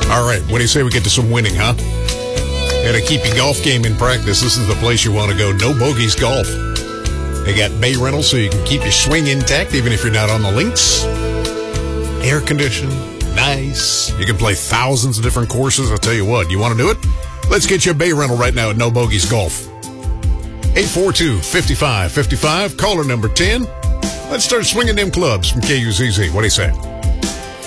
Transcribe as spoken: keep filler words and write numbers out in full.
All right, what do you say we get to some winning, huh? Got to keep your golf game in practice. This is the place you want to go. No Bogeys Golf. They got bay rentals so you can keep your swing intact even if you're not on the links. Air conditioned, nice. You can play thousands of different courses. I'll tell you what, you want to do it? Let's get you a bay rental right now at No Bogeys Golf. eight four two, five five five five, caller number ten. Let's start swinging them clubs from K U Z Z. What do you say?